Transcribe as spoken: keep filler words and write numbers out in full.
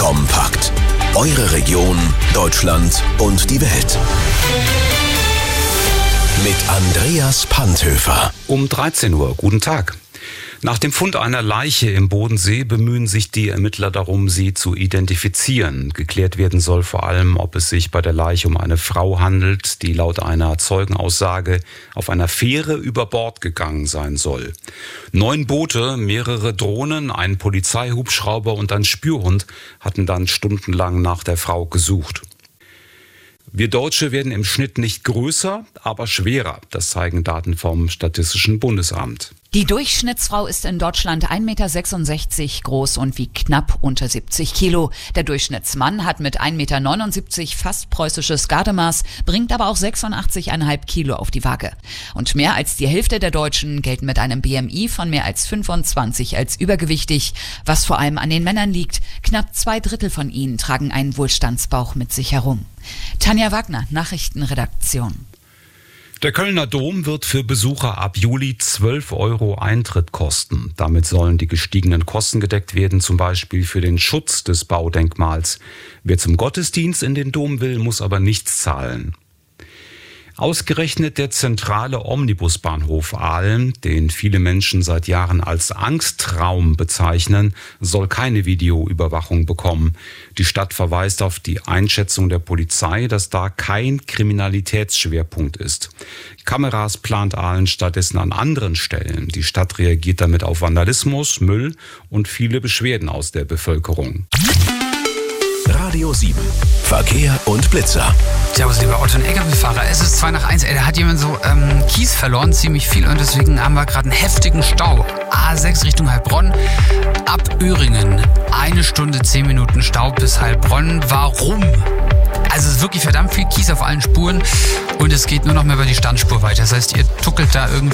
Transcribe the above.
Kompakt. Eure Region, Deutschland und die Welt. Mit Andreas Panthöfer. Um dreizehn Uhr. Guten Tag. Nach dem Fund einer Leiche im Bodensee bemühen sich die Ermittler darum, sie zu identifizieren. Geklärt werden soll vor allem, ob es sich bei der Leiche um eine Frau handelt, die laut einer Zeugenaussage auf einer Fähre über Bord gegangen sein soll. Neun Boote, mehrere Drohnen, ein Polizeihubschrauber und ein Spürhund hatten dann stundenlang nach der Frau gesucht. Wir Deutsche werden im Schnitt nicht größer, aber schwerer. Das zeigen Daten vom Statistischen Bundesamt. Die Durchschnittsfrau ist in Deutschland ein Meter sechsundsechzig groß und wiegt knapp unter siebzig Kilo. Der Durchschnittsmann hat mit ein Meter neunundsiebzig fast preußisches Gardemaß, bringt aber auch sechsundachtzig Komma fünf Kilo auf die Waage. Und mehr als die Hälfte der Deutschen gelten mit einem B M I von mehr als fünfundzwanzig als übergewichtig, was vor allem an den Männern liegt. Knapp zwei Drittel von ihnen tragen einen Wohlstandsbauch mit sich herum. Tanja Wagner, Nachrichtenredaktion. Der Kölner Dom wird für Besucher ab Juli zwölf Euro Eintritt kosten. Damit sollen die gestiegenen Kosten gedeckt werden, zum Beispiel für den Schutz des Baudenkmals. Wer zum Gottesdienst in den Dom will, muss aber nichts zahlen. Ausgerechnet der zentrale Omnibusbahnhof Aalen, den viele Menschen seit Jahren als Angstraum bezeichnen, soll keine Videoüberwachung bekommen. Die Stadt verweist auf die Einschätzung der Polizei, dass da kein Kriminalitätsschwerpunkt ist. Kameras plant Aalen stattdessen an anderen Stellen. Die Stadt reagiert damit auf Vandalismus, Müll und viele Beschwerden aus der Bevölkerung. Radio sieben. Verkehr und Blitzer. Servus, lieber Auto- und L K W-Fahrer. Es ist zwei nach eins. Ey, da hat jemand so ähm, Kies verloren, ziemlich viel. Und deswegen haben wir gerade einen heftigen Stau. A sechs Richtung Heilbronn. Ab Öhringen. Eine Stunde, zehn Minuten Stau bis Heilbronn. Warum? Also es ist wirklich verdammt viel Kies auf allen Spuren. Und es geht nur noch mehr über die Standspur weiter. Das heißt, ihr tuckelt da irgendwie